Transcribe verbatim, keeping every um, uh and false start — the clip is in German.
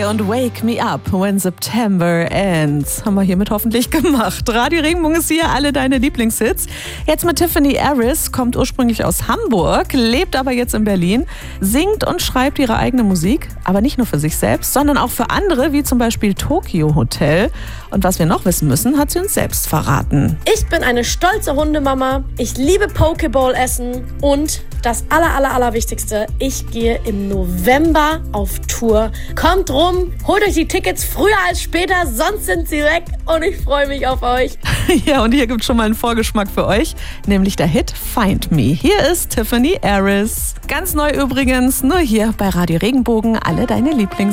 und Wake Me Up When September Ends. Haben wir hiermit hoffentlich gemacht. Radio Regenbogen ist hier, alle deine Lieblingshits. Jetzt mit Tiffany Harris, kommt ursprünglich aus Hamburg, lebt aber jetzt in Berlin, singt und schreibt ihre eigene Musik, aber nicht nur für sich selbst, sondern auch für andere, wie zum Beispiel Tokio Hotel. Und was wir noch wissen müssen, hat sie uns selbst verraten. Ich bin eine stolze Hundemama, ich liebe Pokeball essen und das aller, aller, allerwichtigste, ich gehe im November auf Tour. Kommt rum, holt euch die Tickets früher als später, sonst sind sie weg und ich freue mich auf euch. Ja, und hier gibt es schon mal einen Vorgeschmack für euch, nämlich der Hit Find Me. Hier ist Tiffany Harris. Ganz neu übrigens, nur hier bei Radio Regenbogen, alle deine Lieblings